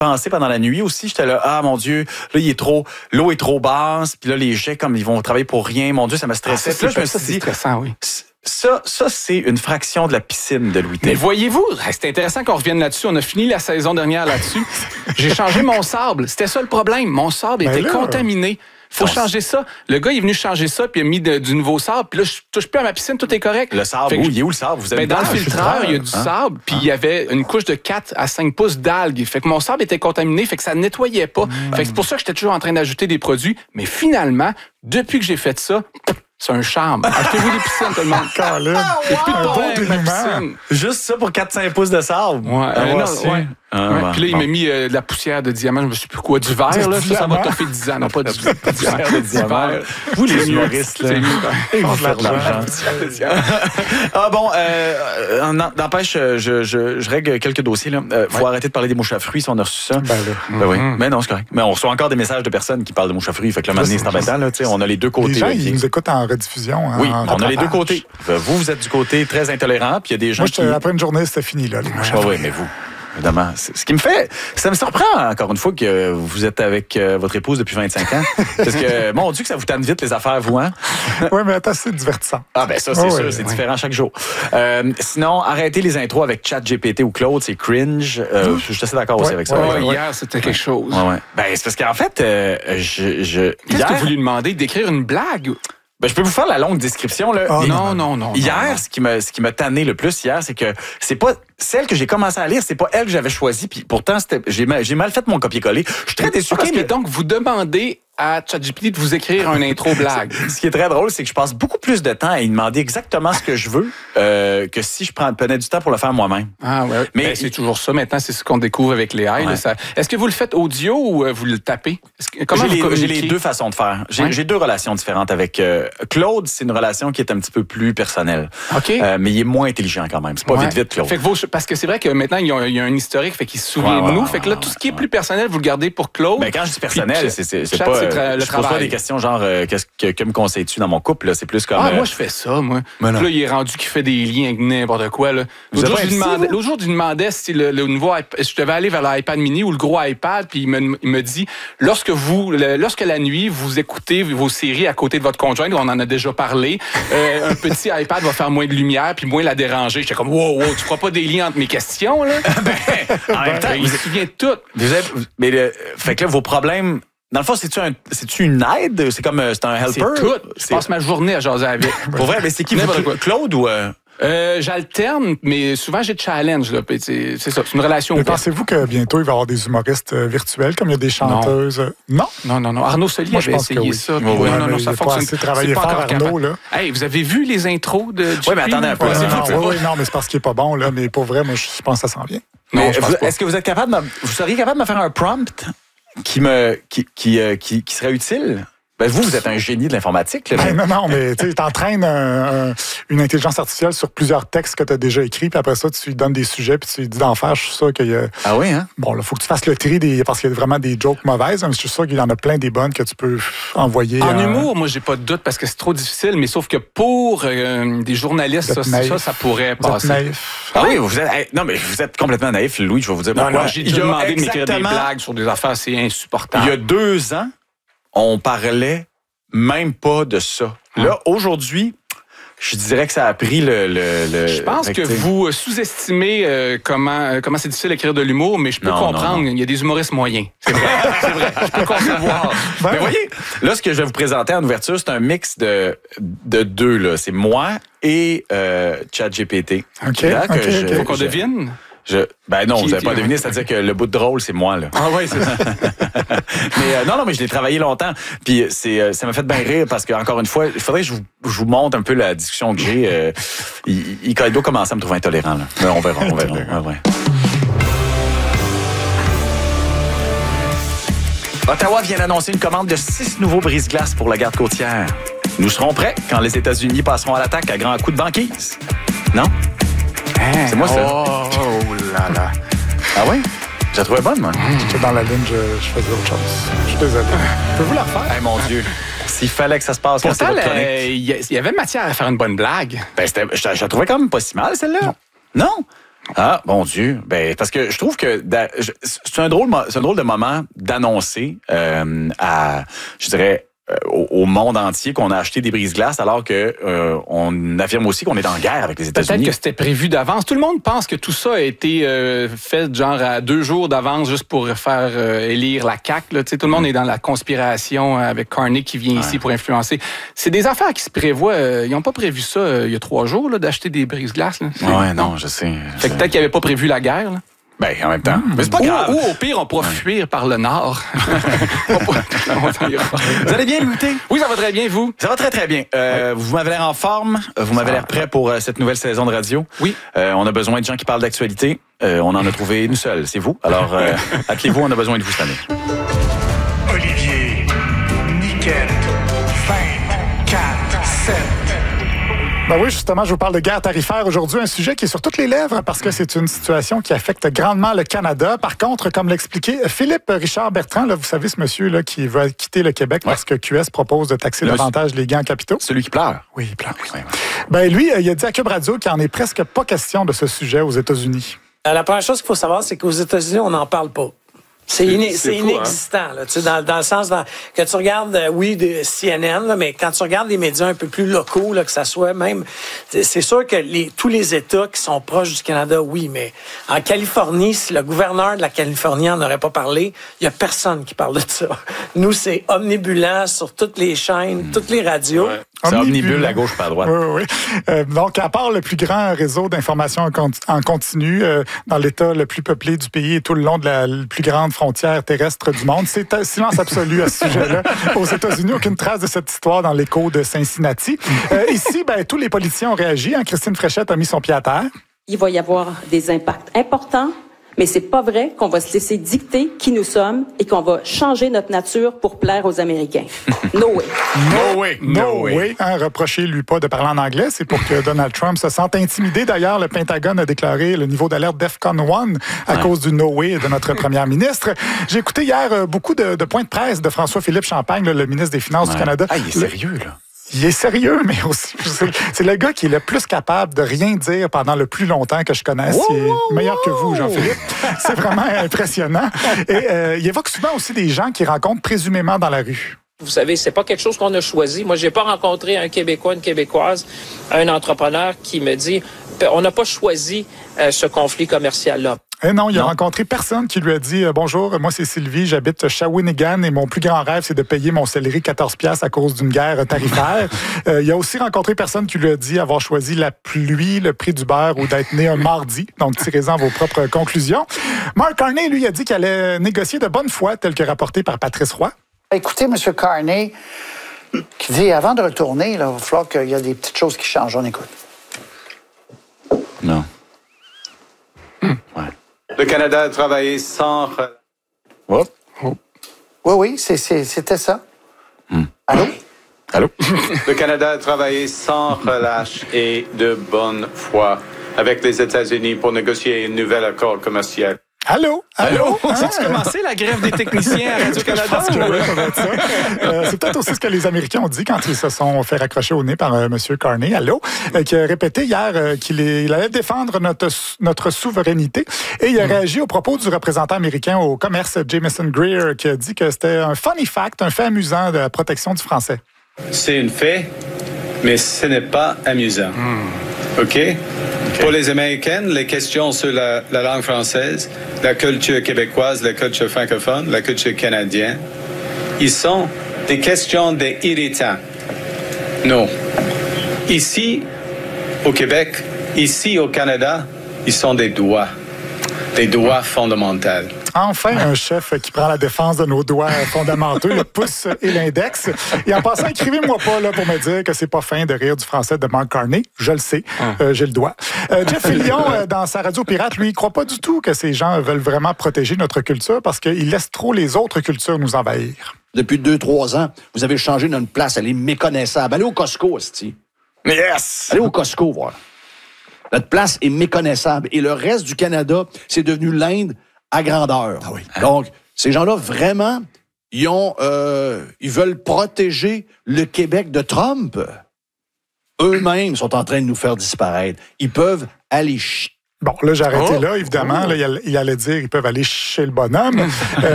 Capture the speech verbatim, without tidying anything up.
pensé pendant la nuit aussi. J'étais là, ah mon Dieu, là, il est trop, l'eau est trop basse, puis là, les jets, comme ils vont travailler pour rien. Mon Dieu, ça m'a stressé. Ah, ça, là, je me ça, suis c'est dit, stressant, oui. Ça, ça c'est une fraction de la piscine de Louis T. Mais voyez-vous, c'est intéressant qu'on revienne là-dessus. On a fini la saison dernière là-dessus. J'ai changé mon sable. C'était ça le problème. Mon sable ben était là, contaminé. Faut non. changer ça. Le gars il est venu changer ça, puis il a mis de, du nouveau sable. Puis là, je touche plus à ma piscine, tout est correct. Le sable, où? Il est où le sable? Vous avez ben, dans le filtreur, il y a du hein? sable, puis hein? il y avait une couche de quatre à cinq pouces d'algues. Fait que mon sable était contaminé, fait que ça nettoyait pas. Mmh. Fait que c'est pour ça que j'étais toujours en train d'ajouter des produits. Mais finalement, depuis que j'ai fait ça, c'est un charme. Achetez-vous des piscines, tout le monde. Ah, il n'y a plus de problème avec ma piscine. Juste ça pour quatre à cinq pouces de sable. Ouais. Ah, euh, ouais, non, ouais. Ah, ouais. Puis là, il m'a mis euh, de la poussière de diamant, je me sais plus quoi, du verre, là. Ça, ça va toffer dix ans. Non, pas du poussière de diamant. Vous, les humoristes, là. Ils vont faire de l'argent. Ah bon, euh, n'empêche, je, je, je règle quelques dossiers, là. Euh, faut ouais. arrêter de parler des mouches à fruits si on a reçu ça. Ben, là. Ben oui. Mm-hmm. Mais non, c'est correct. Mais on reçoit encore des messages de personnes qui parlent de mouches à fruits. Fait que là, maintenant, c'est embêtant, là. Tu sais, on a les deux côtés. Les gens, ils nous écoutent en rediffusion. Oui, on a les deux côtés. Vous, vous êtes du côté très intolérant, puis il y a des gens qui... Moi, après une journée, c'était fini, là, les mouches à fruits. Oui, mais vous... Évidemment. Ce qui me fait... Ça me surprend, encore une fois, que vous êtes avec euh, votre épouse depuis vingt-cinq ans. Parce que, mon Dieu, que ça vous tanne vite, les affaires, vous, hein? Oui, mais attends, c'est divertissant. Ah, ben ça, c'est oh, sûr, oui, c'est oui. différent chaque jour. Euh, sinon, arrêtez les intros avec ChatGPT ou Claude, c'est cringe. Euh, je suis assez d'accord ouais, aussi avec ça. Ouais, ouais, hier, c'était quelque chose. Ouais, ouais. Ben, c'est parce qu'en fait, euh, je... je Qu'est-ce hier... que vous lui demandez? D'écrire une blague? Ben, je peux vous faire la longue description. Là. Oh, non, non, non. Hier, non, non. ce qui m'a, ce qui m'a tanné le plus hier, c'est que c'est pas celle que j'ai commencé à lire, c'est pas elle que j'avais choisie. Puis pourtant, c'était, j'ai, mal, j'ai mal fait mon copier-coller. Je suis très déçu. OK, parce mais que... donc, vous demandez à ChatGPT de vous écrire un intro blague. Ce qui est très drôle, c'est que je passe beaucoup plus de temps à lui demander exactement ce que je veux euh, que si je prenais du temps pour le faire moi-même. Ah ouais. Mais ben, c'est toujours ça maintenant, c'est ce qu'on découvre avec les A I. Ouais. Là, ça... Est-ce que vous le faites audio ou euh, vous le tapez? Que... Comment j'ai, vous les, j'ai les deux façons de faire. J'ai, ouais. j'ai deux relations différentes avec euh, Claude. C'est une relation qui est un petit peu plus personnelle. OK. Euh, mais il est moins intelligent quand même. C'est pas ouais. vite vite Claude. Fait que vos... Parce que c'est vrai que maintenant il y a, il y a un historique, fait qu'il se souvient ouais, ouais, de nous. Ouais, fait que là tout ce qui est plus personnel, vous le gardez pour Claude. Ben quand je dis personnel, puis, c'est, c'est, c'est chat, pas. C'est tra- le je pose pas des questions genre euh, qu'est-ce que, que me conseilles-tu dans mon couple là, c'est plus comme. Ah euh... moi je fais ça moi. Là il est rendu qu'il fait des liens avec n'importe quoi là. L'autre jour, je lui demandais, l'autre jour je lui demandais si le, le nouveau iPad, je devais aller vers l'iPad mini ou le gros iPad, puis il me, il me dit lorsque vous, le, lorsque la nuit vous écoutez vos séries à côté de votre conjointe, on en a déjà parlé, euh, un petit iPad va faire moins de lumière puis moins la déranger. J'étais comme wow wow, tu feras pas des liens entre mes questions là. ben, en même temps, il se souvient de tout. Vous êtes, mais le, fait que là vos problèmes. Dans le fond, c'est-tu, un, c'est-tu une aide? C'est comme c'est un helper? C'est tout. Je c'est... passe ma journée à jaser avec. Pour vrai, mais c'est qui? Vous, Claude ou... Euh... Euh, j'alterne, mais souvent j'ai de challenge. Là, c'est, c'est ça, c'est une relation. Mais pensez-vous que bientôt il va y avoir des humoristes virtuels comme il y a des chanteuses? Non? Non, non, non. Arnaud Soli avait essayé oui. ça. Oui, oui, non, non, non, ça fonctionne. C'est travailler fort, Arnaud. Là. Hey, vous avez vu les intros de J P? Oui, mais attendez un peu. Ouais, non, non, oui, non, mais c'est parce qu'il n'est pas bon. Là, mais pour vrai, moi, je pense que ça s'en vient. Non, mais vous, est-ce que vous êtes capable de me, vous seriez capable de me faire un prompt qui me qui, qui, euh, qui, qui serait utile? Ben vous, vous êtes un génie de l'informatique. Là, ben, non, non, mais tu entraînes un, un, une intelligence artificielle sur plusieurs textes que tu as déjà écrits, puis après ça, tu lui donnes des sujets, puis tu lui dis d'en faire. Je suis sûr qu'il y a... Ah oui, hein? Bon, il faut que tu fasses le tri des... parce qu'il y a vraiment des jokes mauvaises, mais je suis sûr qu'il y en a plein des bonnes que tu peux envoyer. En euh... humour, moi, j'ai pas de doute parce que c'est trop difficile, mais sauf que pour euh, des journalistes, ça, ça, ça pourrait vous passer. Êtes naïf. Ah oui, vous êtes... Non, mais vous êtes complètement naïf, Louis, je vais vous dire pourquoi. Non, non, j'ai déjà demandé de m'écrire des blagues sur des affaires, c'est insupportable. Il y a deux ans, on parlait même pas de ça. Là, hum. aujourd'hui, je dirais que ça a pris le... le, le je pense que vous sous-estimez euh, comment, comment c'est difficile d'écrire de l'humour, mais je peux non, comprendre. Non, non. Il y a des humoristes moyens. C'est vrai. C'est vrai. Je peux concevoir. Ben, mais voyez, là, ce que je vais vous présenter en ouverture, c'est un mix de, de deux. Là. C'est moi et euh, ChatGPT. OK. Là, que okay, je, okay. Faut qu'on je, devine. Je, ben non, qui, vous n'avez pas deviné, c'est-à-dire que le bout de drôle, c'est moi, là. Ah oui, c'est ça. mais euh, non, non, mais je l'ai travaillé longtemps. Puis c'est, ça m'a fait bien rire parce que, encore une fois, il faudrait que je vous, je vous montre un peu la discussion que j'ai. Euh, il, il, il doit commencer à me trouver intolérant, là. Mais on verra, on verra. Ouais, ouais. Ottawa vient d'annoncer une commande de six nouveaux brise-glaces pour la garde côtière. Nous serons prêts quand les États-Unis passeront à l'attaque à grands coups de banquise. Non? Hein? C'est moi, ça. Oh, oh là là. Ah oui? Je la trouvais bonne, moi. J'étais dans la ligne, je, je faisais autre chose. Je suis désolé. Peux-vous la refaire? Hey, mon Dieu. S'il fallait que ça se passe Pourtant, quand c'était votre chronique. Il y avait matière à faire une bonne blague. Ben, c'était, je, je la trouvais quand même pas si mal, celle-là. Non. Non? Ah, bon Dieu. Ben, parce que je trouve que c'est un drôle, c'est un drôle de moment d'annoncer euh, à, je dirais, Au, au monde entier qu'on a acheté des brise-glaces alors que euh, on affirme aussi qu'on est en guerre avec les États-Unis. Peut-être que c'était prévu d'avance. Tout le monde pense que tout ça a été euh, fait genre à deux jours d'avance juste pour faire euh, élire la C A Q. Là. Tout le monde est dans la conspiration avec Carney qui vient ouais. ici pour influencer. C'est des affaires qui se prévoient. Euh, ils n'ont pas prévu ça euh, il y a trois jours là, d'acheter des brise-glaces. Oui, non, je sais. Fait que peut-être qu'ils n'avaient pas prévu la guerre. Là. Ben, en même temps. Mmh. Mais c'est pas grave. Ou, ou au pire, on pourra ouais. fuir par le nord. Vous allez bien, Louis-T? Oui, ça va très bien, vous? Ça va très, très bien. Euh, ouais. Vous m'avez l'air en forme. Vous m'avez l'air prêt pour euh, cette nouvelle saison de radio. Oui. Euh, on a besoin de gens qui parlent d'actualité. Euh, on en a trouvé une seule, c'est vous. Alors, euh, appelez-vous, on a besoin de vous cette année. Olivier, Niquette, vingt, quatre, sept. Ben oui, justement, je vous parle de guerre tarifaire aujourd'hui, un sujet qui est sur toutes les lèvres parce que c'est une situation qui affecte grandement le Canada. Par contre, comme l'expliquait Philippe Richard Bertrand, là, vous savez ce monsieur là qui veut quitter le Québec ouais. parce que Q S propose de taxer le davantage les gains en capitaux. Celui qui pleure. Oui, il pleure. Oui. Ben lui, il a dit à Cube Radio qu'il n'en est presque pas question de ce sujet aux États-Unis. La première chose qu'il faut savoir, c'est qu'aux États-Unis, on n'en parle pas. C'est, iné- c'est, c'est fou, inexistant, hein? Là, tu sais, dans, dans le sens dans, que tu regardes, euh, oui, de C N N, là, mais quand tu regardes les médias un peu plus locaux, là, que ça soit même, c'est sûr que les, tous les États qui sont proches du Canada, oui, mais en Californie, si le gouverneur de la Californie n'en aurait pas parlé, il y a personne qui parle de ça. Nous, c'est omnibulant sur toutes les chaînes, mmh. toutes les radios. Ouais. C'est omnibule à gauche, pas à droite. Oui, oui. Euh, donc, à part le plus grand réseau d'information en, conti- en continu, euh, dans l'État le plus peuplé du pays et tout le long de la, la plus grande frontière terrestre du monde, c'est un silence absolu à ce sujet-là. Aux États-Unis, aucune trace de cette histoire dans l'écho de Cincinnati. Euh, ici, ben, tous les politiciens ont réagi. Hein. Christine Fréchette a mis son pied à terre. Il va y avoir des impacts importants. Mais c'est pas vrai qu'on va se laisser dicter qui nous sommes et qu'on va changer notre nature pour plaire aux Américains. No way. No way. No, no way. way. Hein, reprochez-lui pas de parler en anglais. C'est pour que Donald Trump se sente intimidé. D'ailleurs, le Pentagone a déclaré le niveau d'alerte DEFCON un à ouais. cause du no way de notre première ministre. J'ai écouté hier beaucoup de, de points de presse de François-Philippe Champagne, le ministre des Finances ouais. du Canada. Ah, il est sérieux, là. Il est sérieux, mais aussi, c'est, c'est le gars qui est le plus capable de rien dire pendant le plus longtemps que je connaisse. Wow, il est wow, meilleur wow. que vous, Jean-Philippe. C'est vraiment impressionnant. Et euh, il évoque souvent aussi des gens qu'il rencontre présumément dans la rue. Vous savez, c'est pas quelque chose qu'on a choisi. Moi, j'ai pas rencontré un Québécois, une Québécoise, un entrepreneur qui me dit on n'a pas choisi euh, ce conflit commercial-là. Eh non, il a non. rencontré personne qui lui a dit euh, « Bonjour, moi c'est Sylvie, j'habite Shawinigan et mon plus grand rêve, c'est de payer mon céleri quatorze piastres à cause d'une guerre tarifaire. euh, » Il a aussi rencontré personne qui lui a dit avoir choisi la pluie, le prix du beurre ou d'être né un mardi. Donc, tirez-en vos propres conclusions. Mark Carney, lui, a dit qu'il allait négocier de bonne foi, tel que rapporté par Patrice Roy. Écoutez, M. Carney, qui dit, avant de retourner, là, il va falloir qu'il y a des petites choses qui changent. On écoute. Non. Hum. Ouais. Le Canada a travaillé sans... Oh. Oh. Oui, oui, c'est, c'est, c'était ça. Mm. Allô? Allô? Le Canada a travaillé sans relâche et de bonne foi avec les États-Unis pour négocier un nouvel accord commercial. Allô? Allô? Hein? C'est-tu commencé la grève des techniciens à Radio-Canada? Je pense que oui, ça va être ça. Euh, c'est peut-être aussi ce que les Américains ont dit quand ils se sont fait raccrocher au nez par euh, M. Carney, allô, euh, qui a répété hier euh, qu'il est, il allait défendre notre, notre souveraineté. Et il a mmh. réagi au propos du représentant américain au commerce, Jameson Greer, qui a dit que c'était un funny fact, un fait amusant de la protection du français. C'est un fait, mais ce n'est pas amusant. Mmh. OK? Okay. Pour les Américaines, les questions sur la, la langue française, la culture québécoise, la culture francophone, la culture canadienne, ils sont des questions d'irritants. Non. Ici, au Québec, ici au Canada, ils sont des droits. Des droits fondamentaux. Enfin, un chef qui prend la défense de nos droits fondamentaux, le pouce et l'index. Et en passant, écrivez-moi pas là pour me dire que c'est pas fin de rire du français de Mark Carney. Je le sais, euh, j'ai le doigt. Euh, Jeff Fillion, euh, dans sa radio pirate, lui, il croit pas du tout que ces gens veulent vraiment protéger notre culture parce qu'ils laissent trop les autres cultures nous envahir. Depuis deux, trois ans, vous avez changé notre place. Elle est méconnaissable. Allez au Costco, esti. Yes! Allez au Costco, voir. Notre place est méconnaissable. Et le reste du Canada, c'est devenu l'Inde à grandeur. Ah oui. Donc, ces gens-là, vraiment, ils, ont, euh, ils veulent protéger le Québec de Trump. Eux-mêmes sont en train de nous faire disparaître. Ils peuvent aller chier. Bon, là, j'ai arrêté Oh. là, évidemment. Oh. Là, il allait dire ils peuvent aller chez le bonhomme.